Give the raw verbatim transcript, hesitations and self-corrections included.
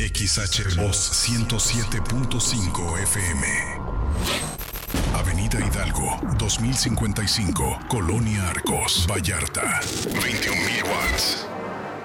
X H Voz ciento siete punto cinco F M. Avenida Hidalgo, dos mil cincuenta y cinco, Colonia Arcos, Vallarta. veintiún mil watts.